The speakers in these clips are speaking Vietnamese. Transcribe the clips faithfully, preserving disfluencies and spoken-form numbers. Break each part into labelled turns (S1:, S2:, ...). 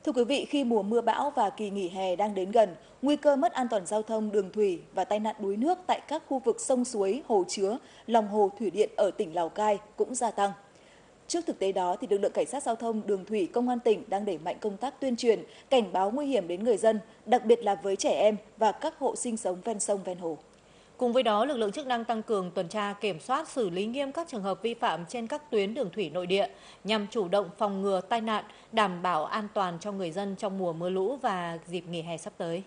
S1: Thưa quý vị, khi mùa mưa bão và kỳ nghỉ hè đang đến gần, nguy cơ mất an toàn giao thông đường thủy và tai nạn đuối nước tại các khu vực sông suối, hồ chứa, lòng hồ thủy điện ở tỉnh Lào Cai cũng gia tăng. Trước thực tế đó, thì lực lượng cảnh sát giao thông đường thủy công an tỉnh đang đẩy mạnh công tác tuyên truyền, cảnh báo nguy hiểm đến người dân, đặc biệt là với trẻ em và các hộ sinh sống ven sông ven hồ.
S2: Cùng với đó, lực lượng chức năng tăng cường tuần tra kiểm soát, xử lý nghiêm các trường hợp vi phạm trên các tuyến đường thủy nội địa nhằm chủ động phòng ngừa tai nạn, đảm bảo an toàn cho người dân trong mùa mưa lũ và dịp nghỉ hè sắp tới.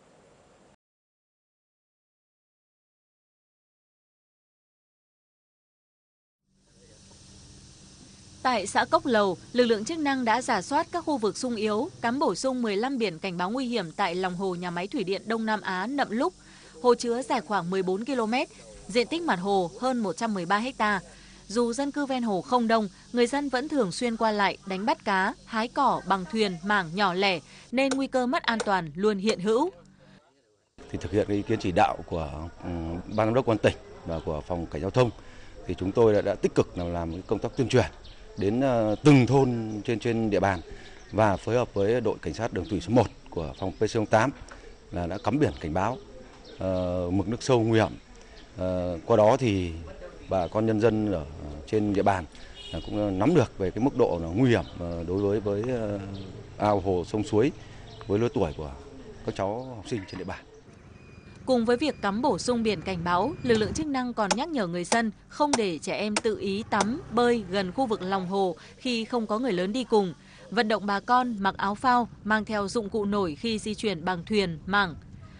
S3: Tại xã Cốc Lầu, lực lượng chức năng đã rà soát các khu vực xung yếu, cắm bổ sung mười lăm biển cảnh báo nguy hiểm tại lòng hồ nhà máy thủy điện Đông Nam Á Nậm Lúc. Hồ chứa dài khoảng mười bốn ki lô mét, diện tích mặt hồ hơn một trăm mười ba ha. Dù dân cư ven hồ không đông, người dân vẫn thường xuyên qua lại đánh bắt cá, hái cỏ bằng thuyền, mảng nhỏ lẻ, nên nguy cơ mất an toàn luôn hiện hữu.
S4: Thì thực hiện ý kiến chỉ đạo của Ban giám đốc công an tỉnh và của phòng cảnh giao thông, thì chúng tôi đã, đã tích cực làm công tác tuyên truyền đến từng thôn trên trên địa bàn và phối hợp với đội cảnh sát đường thủy số một của phòng pê xê không tám là đã cắm biển cảnh báo uh, mực nước sâu nguy hiểm. Uh, qua đó thì bà con nhân dân ở trên địa bàn cũng nắm được về cái mức độ nguy hiểm đối với với uh, ao hồ sông suối với lứa tuổi của các cháu học sinh trên địa bàn.
S3: Cùng với việc cắm bổ sung biển cảnh báo, lực lượng chức năng còn nhắc nhở người dân không để trẻ em tự ý tắm, bơi gần khu vực lòng hồ khi không có người lớn đi cùng, vận động bà con mặc áo phao, mang theo dụng cụ nổi khi di chuyển bằng thuyền, mảng.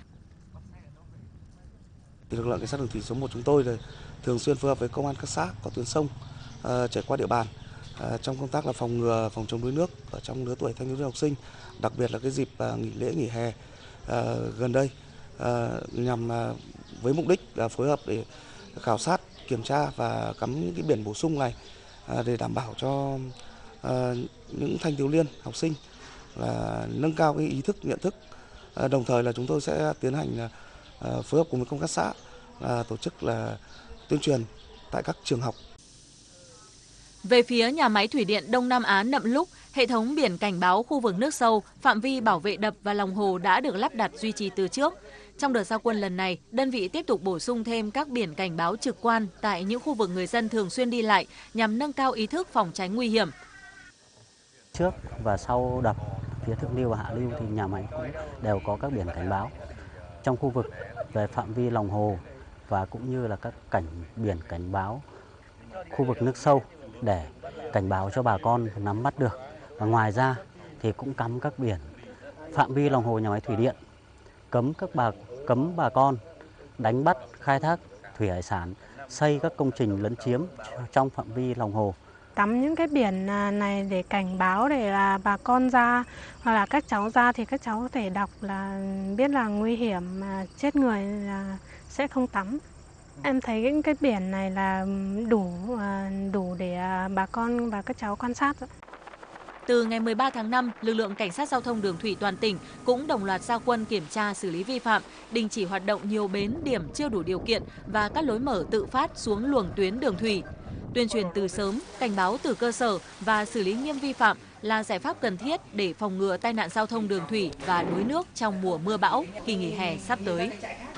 S5: Lực lượng cảnh sát đường thủy số một chúng tôi thường xuyên phối hợp với công an các xã có tuyến sông uh, chảy qua địa bàn uh, trong công tác là phòng ngừa, phòng chống đuối nước ở trong lứa tuổi thanh thiếu niên học sinh, đặc biệt là cái dịp uh, nghỉ lễ nghỉ hè uh, gần đây. Uh, nhằm uh, với mục đích là phối hợp để khảo sát, kiểm tra và cắm những cái biển bổ sung này uh, để đảm bảo cho uh, những thanh thiếu niên học sinh là nâng cao cái ý thức, nhận thức. Uh, đồng thời là chúng tôi sẽ tiến hành uh, phối hợp cùng với công an các xã uh, tổ chức là tuyên truyền tại các trường học.
S3: Về phía nhà máy thủy điện Đông Nam Á Nậm Lúc, hệ thống biển cảnh báo khu vực nước sâu, phạm vi bảo vệ đập và lòng hồ đã được lắp đặt duy trì từ trước. Trong đợt giao quân lần này, đơn vị tiếp tục bổ sung thêm các biển cảnh báo trực quan tại những khu vực người dân thường xuyên đi lại nhằm nâng cao ý thức phòng tránh nguy hiểm.
S6: Trước và sau đập, phía thượng lưu và hạ lưu thì nhà máy cũng đều có các biển cảnh báo. Trong khu vực về phạm vi lòng hồ và cũng như là các cảnh biển cảnh báo khu vực nước sâu để cảnh báo cho bà con nắm bắt được. Và ngoài ra thì cũng cắm các biển phạm vi lòng hồ nhà máy thủy điện, cấm các bà cấm bà con đánh bắt, khai thác thủy hải sản, xây các công trình lấn chiếm trong phạm vi lòng hồ.
S7: Cắm những cái biển này để cảnh báo, để là bà con ra hoặc là các cháu ra thì các cháu có thể đọc là biết là nguy hiểm, mà chết người là sẽ không tắm. Em thấy những cái biển này là đủ đủ để bà con và các cháu quan sát.
S3: Từ ngày mười ba tháng năm, lực lượng cảnh sát giao thông đường thủy toàn tỉnh cũng đồng loạt ra quân kiểm tra xử lý vi phạm, đình chỉ hoạt động nhiều bến điểm chưa đủ điều kiện và các lối mở tự phát xuống luồng tuyến đường thủy. Tuyên truyền từ sớm, cảnh báo từ cơ sở và xử lý nghiêm vi phạm là giải pháp cần thiết để phòng ngừa tai nạn giao thông đường thủy và đuối nước trong mùa mưa bão kỳ nghỉ hè sắp tới.